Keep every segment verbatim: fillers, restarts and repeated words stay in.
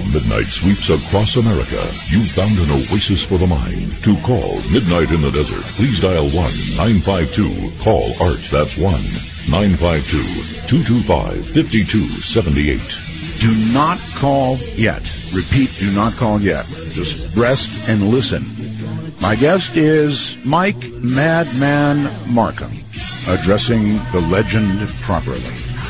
midnight sweeps across America, you've found an oasis for the mind. To call Midnight in the Desert, please dial one nine five two, call ART, that's one nine five two, two two five, five two seven eight. Do not call yet. Repeat, do not call yet. Just rest and listen. My guest is Mike Madman Markham, addressing the legend properly.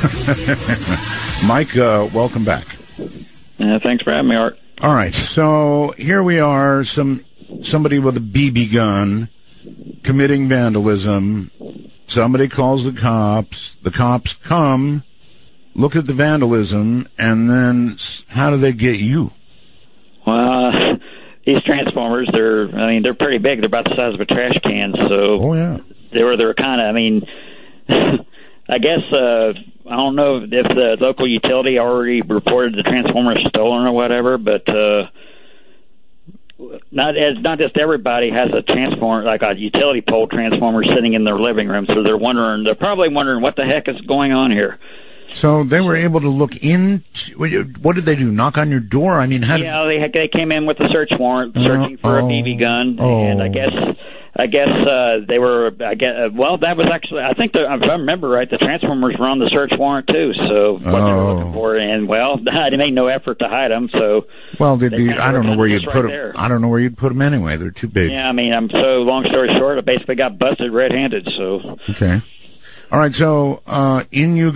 Mike, uh, welcome back. Uh, thanks for having me, Art. All right, so here we are, some somebody with a B B gun committing vandalism. Somebody calls the cops. The cops come, look at the vandalism, and then how do they get you? Well, uh, these transformers, they're, I mean, they're pretty big. They're about the size of a trash can, so oh, yeah. they were, they're kind of, I mean, I guess, uh, I don't know if the local utility already reported the transformer stolen or whatever, but, uh, not as not just everybody has a transformer, like a utility pole transformer sitting in their living room, so they're wondering, they're probably wondering what the heck is going on here. So they were able to look in. What did they do? Knock on your door? I mean, how? Yeah, they had, they came in with a search warrant, searching uh, for oh, a B B gun, oh. and I guess I guess uh, they were. I guess uh, well, that was actually. I think the, if I remember right, the transformers were on the search warrant too. So what oh. they were looking for, and well, they made no effort to hide them. So well, they'd be. I don't know where you'd right put them. There. I don't know where you'd put them anyway. They're too big. Yeah, I mean, I'm so long story short, I basically got busted red-handed. So okay, all right. So uh, in you.